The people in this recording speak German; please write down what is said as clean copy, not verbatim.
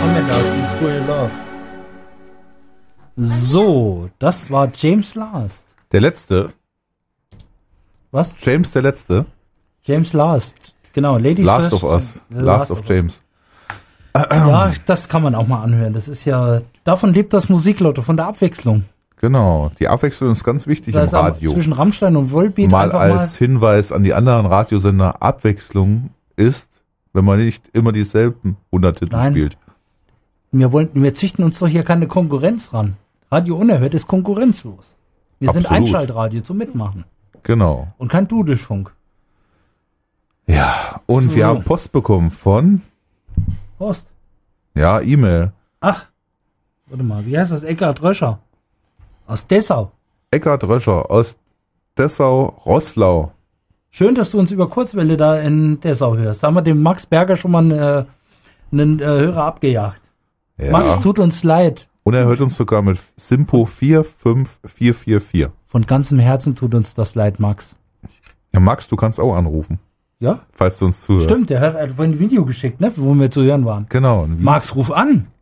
Cruel Love. So, das war James Last. Der Letzte. Was? James der Letzte. James Last. Genau, Ladies Last First. of Us. Last of James. Ja, das kann man auch mal anhören. Das ist ja, davon lebt das Musiklotto, von der Abwechslung. Genau, die Abwechslung ist ganz wichtig Da im ist am- Radio. Zwischen Rammstein und Volbeat Mal einfach als Hinweis an die anderen Radiosender, Abwechslung ist, wenn man nicht immer dieselben 100 Titel Nein. spielt. Wir züchten uns doch hier keine Konkurrenz ran. Radio Unerhört ist konkurrenzlos. Wir sind Absolut. Einschaltradio zum Mitmachen. Genau. Und kein Dudelfunk. Ja, und So. wir haben Post bekommen von, Prost. ja, E-Mail. Ach, warte mal, wie heißt das? Eckhard Röscher. Aus Dessau. Eckhard Röscher aus Dessau-Roßlau. Schön, dass du uns über Kurzwelle da in Dessau hörst. Da haben wir dem Max Berger schon mal einen Hörer abgejagt. Ja. Max, tut uns leid. Und er hört uns sogar mit Simpo 45444. Von ganzem Herzen tut uns das leid, Max. Ja, Max, du kannst auch anrufen, Ja? falls du uns zuhörst. Stimmt, der hat vorhin ein Video geschickt, ne, wo wir zu hören waren. Genau. Max, ruf an.